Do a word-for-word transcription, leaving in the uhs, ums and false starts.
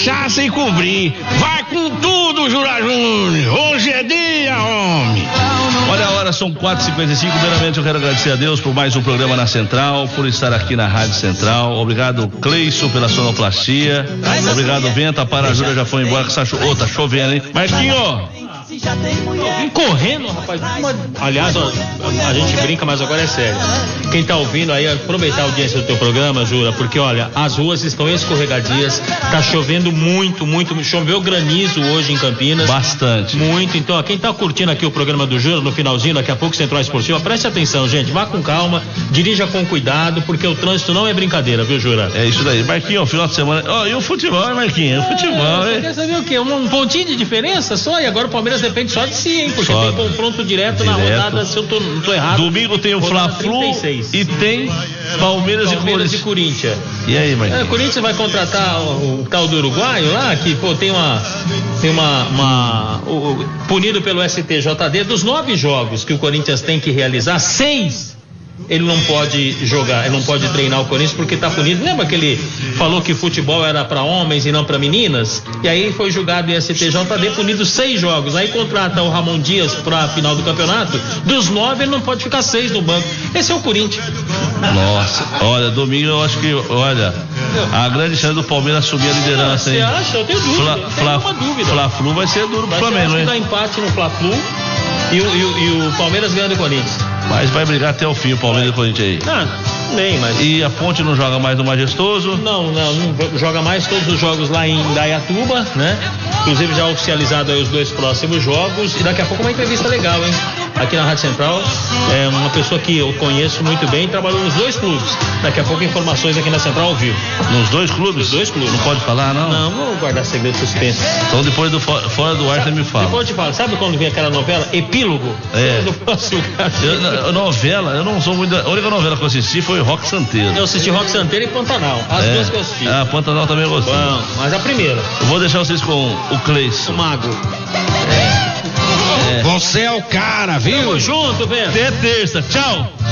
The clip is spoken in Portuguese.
cachaça e cobrir. Vai com tudo, Jura Júnior. Hoje é dia, homem. Olha a hora, são quatro e cinquenta e cinco. Primeiramente eu quero agradecer a Deus por mais um programa na Central, por estar aqui na Rádio Central. Obrigado, Cleison, pela sonoplastia. Obrigado, Venta. A Parajura já foi embora, que tá, cho... oh, tá chovendo, hein? Marquinho! Vim correndo, rapaz. Uma... Aliás, ó, a gente brinca, mas agora é sério. Quem tá ouvindo aí, aproveitar a audiência do teu programa, Jura, porque olha, as ruas estão escorregadias, tá chovendo muito, muito, choveu granizo hoje em Campinas. Bastante. Muito, então, ó, quem tá curtindo aqui o programa do Jura, no finalzinho, daqui a pouco Central Esportiva, preste atenção, gente, vá com calma, dirija com cuidado, porque o trânsito não é brincadeira, viu, Jura? É isso daí. Marquinho, final de semana, ó, oh, e o futebol, hein, Marquinho? O futebol, é, hein? Quer saber o quê? Um, um pontinho de diferença só, e agora o Palmeiras depende só de si, hein? Porque só tem confronto direto, direto na rodada, se eu tô, não tô errado. Domingo tem o Fla-Flu e tem Palmeiras, Palmeiras e Corinthians. E aí, Marquinhos? É, o Corinthians vai contratar o, o tal do uruguaio lá, que, pô, tem uma, tem uma, uma o, o, punido pelo S T J D, dos nove jogos que o Corinthians tem que realizar, seis ele não pode jogar, ele não pode treinar o Corinthians porque tá punido. Lembra que ele falou que futebol era para homens e não para meninas? E aí foi julgado em S T J D, punido seis jogos. Aí contrata o Ramon Dias pra final do campeonato. Dos nove, ele não pode ficar seis no banco. Esse é o Corinthians. Nossa, olha, domingo eu acho que, olha, a grande chance do Palmeiras assumir a liderança, hein? Você acha? Eu tenho dúvida. Fla, não Fla, tenho dúvida. Fla-Flu vai ser duro pro Flamengo, hein? Vai empate no Fla-Flu e, e, e o Palmeiras ganha do Corinthians. Mas vai brigar até o fim o Palmeiras e o Corinthians aí. Ah, nem, mas... E a Ponte não joga mais no Majestoso? Não, não, não joga mais todos os jogos lá em Indaiatuba, né? Inclusive já oficializado aí os dois próximos jogos. E daqui a pouco uma entrevista legal, hein? Aqui na Rádio Central, é uma pessoa que eu conheço muito bem, trabalhou nos dois clubes. Daqui a pouco informações aqui na Central ao vivo. Nos dois clubes? Nos dois clubes. Não pode falar, não? Não, vou guardar segredo suspenso. Então depois do Fora do Ar você me fala. Depois eu te falo, sabe quando vem aquela novela Epílogo? É. Eu não posso eu, novela, eu não sou muito... A única novela que eu assisti foi Rock Santeiro. Eu assisti Rock Santeiro e Pantanal, as é. duas que eu assisti. Ah, Pantanal também eu gostei. Bom, mas a primeira. Eu vou deixar vocês com o Cleison. O Mago. É. Você é o cara, viu? Tamo junto, velho. Até terça, tchau.